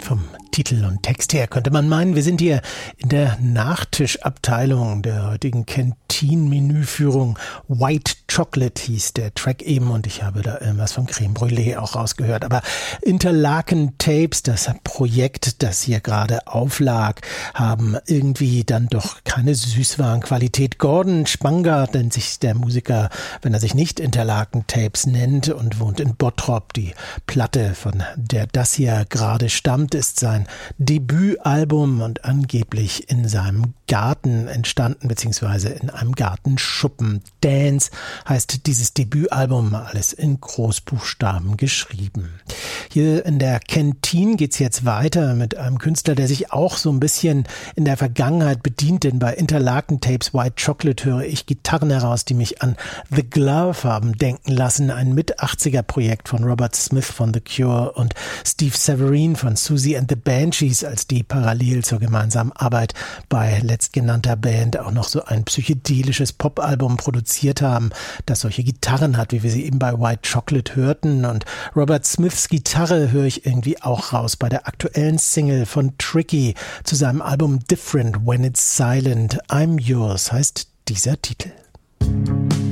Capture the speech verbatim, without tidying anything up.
Vom Titel und Text her könnte man meinen, wir sind hier in der Nachtischabteilung der heutigen Canteen-Menüführung. White Chocolate hieß der Track eben und ich habe da irgendwas von Creme Brûlée auch rausgehört. Aber Interlaken Tapes, das Projekt, das hier gerade auflag, haben irgendwie dann doch keine Süßwarenqualität. Gordon Spangard nennt sich der Musiker, wenn er sich nicht Interlaken Tapes nennt, und wohnt in Bottrop. Die Platte, von der das hier gerade stammt, ist sein Debütalbum und angeblich in seinem Garten entstanden, beziehungsweise in einem Gartenschuppen. Dance heißt dieses Debütalbum, alles in Großbuchstaben geschrieben. Hier in der Canteen geht's jetzt weiter mit einem Künstler, der sich auch so ein bisschen in der Vergangenheit bedient, denn bei Interlaken Tapes White Chocolate höre ich Gitarren heraus, die mich an The Glove haben denken lassen, ein Mit-achtziger-Projekt von Robert Smith von The Cure und Steve Severin von Susie and the Banshees, als die parallel zur gemeinsamen Arbeit bei letztgenannter Band auch noch so ein psychedelisches Popalbum produziert haben, das solche Gitarren hat, wie wir sie eben bei White Chocolate hörten. Und Robert Smiths Gitarre höre ich irgendwie auch raus bei der aktuellen Single von Tricky zu seinem Album Different When It's Silent. I'm Yours heißt dieser Titel.